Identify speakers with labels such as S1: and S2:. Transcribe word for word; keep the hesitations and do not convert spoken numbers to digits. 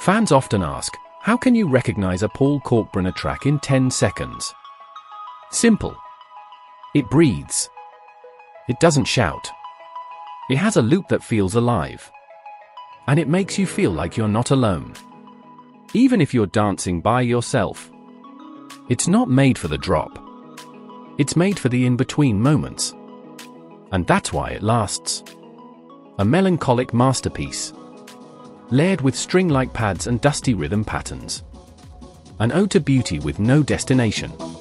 S1: Fans often ask, how can you recognize a Paul Kalkbrenner track in ten seconds? Simple. It breathes. It doesn't shout. It has a loop that feels alive. And it makes you feel like you're not alone. Even if you're dancing by yourself. It's not made for the drop. It's made for the in-between moments. And that's why it lasts. A melancholic masterpiece. Layered with string-like pads and dusty rhythm patterns. An ode to beauty with no destination.